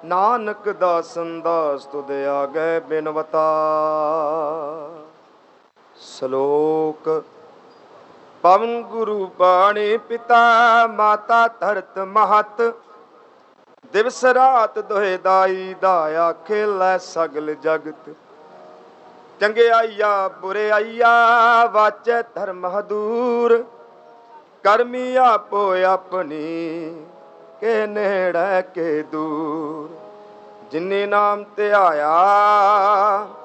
ਨਾਨਕ ਦਾਸਨ ਦਾਸ ਤੁਧ ਆਗੈ ਬਿਨਵਤਾ। ਸ਼ਲੋਕ। ਪਵਨ ਗੁਰੂ ਬਾਣੀ ਪਿਤਾ ਮਾਤਾ ਧਰਤ ਮਹਤ। ਦਿਵਸ ਰਾਤ ਦੋਹਿ ਦਾਈ ਦਾ ਖੇਲੈ ਸਗਲ ਜਗਤ। ਚੰਗਿਆਈਆ ਬੁਰਿਆਈਆ ਵਾਚੈ ਧਰਮ ਹਦੂਰ। ਕਰਮੀ ਆਪੋ ਆਪਣੀ ਕੇ ਨੇੜੇ ਕੇ ਦੂਰ। ਜਿਨੇ ਨਾਮ ਧਿਆਇਆ